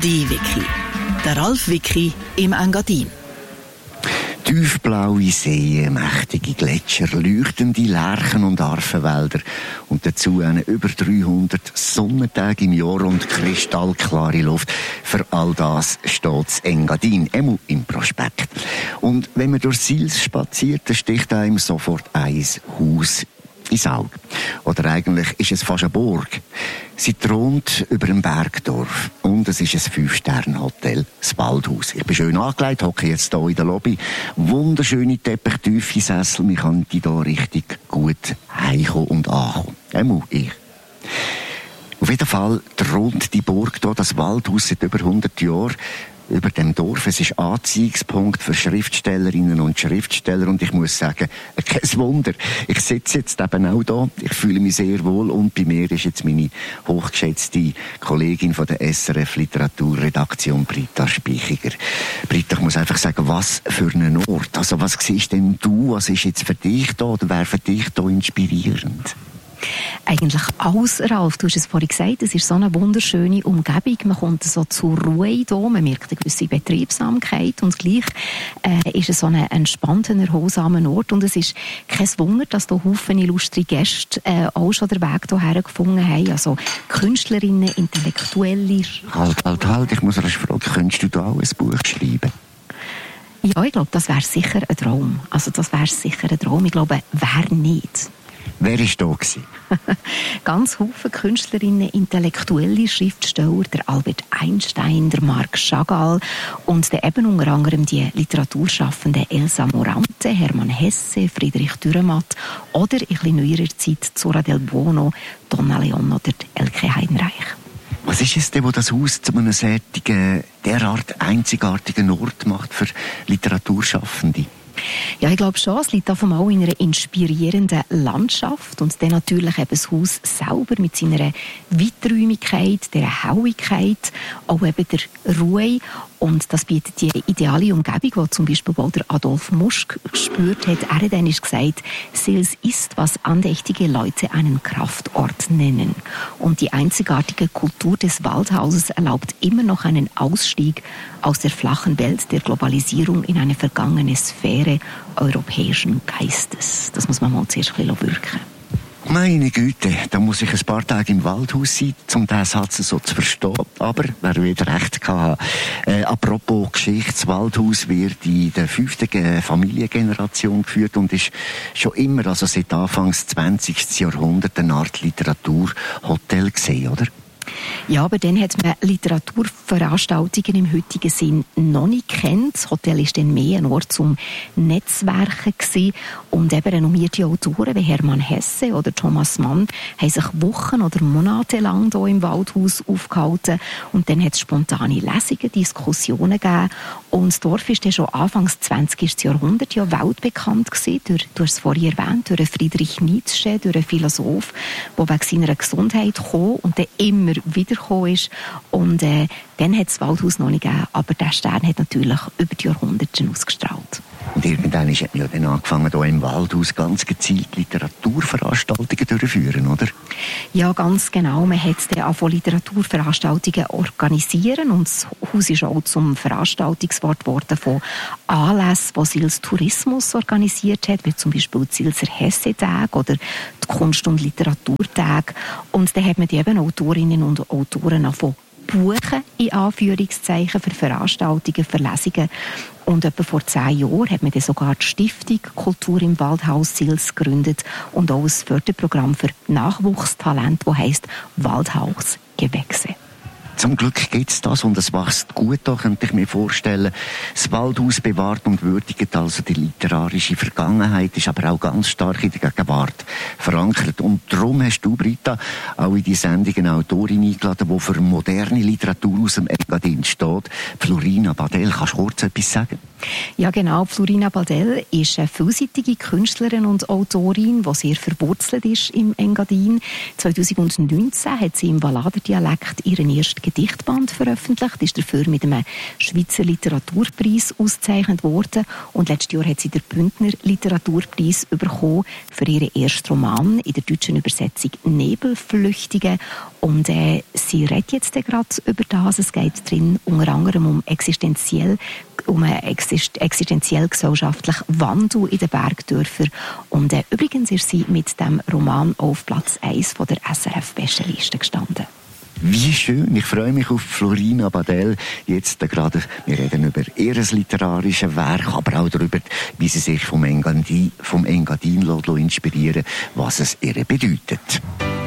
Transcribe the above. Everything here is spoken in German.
Die Wiki. Der Ralf Wiki im Engadin. Tiefblaue Seen, mächtige Gletscher, leuchtende Lärchen- und Arfenwälder und dazu über 300 Sonnentage im Jahr und kristallklare Luft. Für all das steht das Engadin, im Prospekt. Und wenn man durch Sils spaziert, dann sticht einem sofort ein Haus ins Auge. Oder eigentlich ist es fast eine Burg. Sie thront über einem Bergdorf und es ist ein 5-Sterne-Hotel, das Waldhaus. Ich bin schön angelegt, hocke jetzt hier in der Lobby. Wunderschöne teppichtiefe Sessel, ich kann hier richtig gut heimkommen und ankommen. Ich. Auf jeden Fall thront die Burg hier, das Waldhaus, seit über 100 Jahren über dem Dorf. Es ist Anziehungspunkt für Schriftstellerinnen und Schriftsteller und ich muss sagen, kein Wunder. Ich sitze jetzt eben auch da, ich fühle mich sehr wohl und bei mir ist jetzt meine hochgeschätzte Kollegin von der SRF Literaturredaktion, Britta Speichiger. Britta, ich muss einfach sagen, was für ein Ort. Also was siehst denn du, was ist jetzt für dich da oder wer für dich da inspirierend? Eigentlich alles, Ralf. Du hast es vorhin gesagt, es ist so eine wunderschöne Umgebung. Man kommt so zur Ruhe hier, man merkt eine gewisse Betriebsamkeit und gleich ist es so ein entspannter, erholsamer Ort. Und es ist kein Wunder, dass hier Haufen illustre Gäste auch schon den Weg hierher gefunden haben. Also Künstlerinnen, Intellektuelle. Halt, ich muss rasch fragen, könntest du da auch ein Buch schreiben? Ja, ich glaube, das wäre sicher ein Traum. Also das wäre sicher ein Traum. Ich glaube, wer nicht? Wer war da gewesen? Ganz viele Künstlerinnen, intellektuelle Schriftsteller, der Albert Einstein, der Marc Chagall und der eben unter anderem die Literaturschaffenden Elsa Morante, Hermann Hesse, Friedrich Dürrenmatt oder in ein neuerer Zeit Zora del Buono, Donna Leon oder Elke Heidenreich. Was ist es denn, wo das Haus zu einem derart einzigartigen Ort macht für Literaturschaffende? Ja, ich glaube schon, es liegt auf einmal in einer inspirierenden Landschaft und dann natürlich eben das Haus selber mit seiner Weiträumigkeit, der Helligkeit, auch eben der Ruhe und das bietet die ideale Umgebung, die zum Beispiel auch der Adolf Musch gespürt hat. Er hat dann gesagt, Sils ist, was andächtige Leute einen Kraftort nennen. Und die einzigartige Kultur des Waldhauses erlaubt immer noch einen Ausstieg aus der flachen Welt der Globalisierung in eine vergangene Sphäre europäischen Geistes. Das muss man mal zuerst ein bisschen wirken. Meine Güte, da muss ich ein paar Tage im Waldhaus sein, um diesen Satz so zu verstehen. Aber wer wieder recht kann. Apropos Geschichte, das Waldhaus wird in der 5. Familiengeneration geführt und ist schon immer, also seit Anfangs 20. Jahrhundert, eine Art Literaturhotel gesehen, oder? Ja, aber dann hat man Literaturveranstaltungen im heutigen Sinn noch nicht kennt. Das Hotel war dann mehr ein Ort zum Netzwerken gewesen. Und eben renommierte Autoren wie Hermann Hesse oder Thomas Mann haben sich Wochen oder Monate lang hier im Waldhaus aufgehalten. Und dann hat es spontane Lesungen, Diskussionen gegeben. Und das Dorf war dann schon Anfangs 20. Jahrhundert ja weltbekannt gewesen. Du hast es vorhin erwähnt, durch Friedrich Nietzsche, durch einen Philosoph, der wegen seiner Gesundheit kam und dann immer wiedergekommen ist. Und dann hat das Waldhaus noch nicht gegeben, aber der Stern hat natürlich über die Jahrhunderte ausgestrahlt. Und irgendwann hat man ja dann angefangen, hier im Waldhaus ganz gezielt Literaturveranstaltungen durchzuführen, oder? Ja, ganz genau. Man hat dann angefangen, Literaturveranstaltungen organisieren und das Haus ist auch zum Veranstaltungsort geworden von Anlässen, die Sils Tourismus organisiert hat, wie zum Beispiel die Silser Hesse-Tage oder die Kunst- und Literaturtage. Und dann hat man die eben Autorinnen und Autoren angefangen buchen, in Anführungszeichen, für Veranstaltungen, für Lesungen. Und etwa vor 10 Jahren hat man dann sogar die Stiftung Kultur im Waldhaus Sils gegründet und auch ein Förderprogramm für Nachwuchstalent, das heisst Waldhaus Gewächse. Zum Glück gibt es das und es wächst gut, da könnte ich mir vorstellen. Das Waldhaus bewahrt und würdigt also die literarische Vergangenheit, ist aber auch ganz stark in der Gegenwart verankert. Und darum hast du, Britta, auch in die Sendung eine Autorin eingeladen, die für moderne Literatur aus dem Engadin steht. Florina Badel, kannst du kurz etwas sagen? Ja genau, Florina Badel ist eine vielseitige Künstlerin und Autorin, die sehr verwurzelt ist im Engadin. 2019 hat sie im Ballader-Dialekt ihren ersten Gedichtband veröffentlicht, ist dafür mit einem Schweizer Literaturpreis ausgezeichnet worden und letztes Jahr hat sie den Bündner Literaturpreis bekommen für ihren ersten Roman in der deutschen Übersetzung Nebelflüchtige. Und sie redet jetzt gerade über das. Es geht drin unter anderem um einen existenziell gesellschaftlichen Wandel in den Bergdörfern. Und übrigens ist sie mit dem Roman auf Platz 1 von der SRF-Bestenliste gestanden. Wie schön. Ich freue mich auf Florina Badel. Jetzt gerade, wir reden über ihr literarisches Werk, aber auch darüber, wie sie sich vom Engadin inspirieren lässt, was es ihr bedeutet.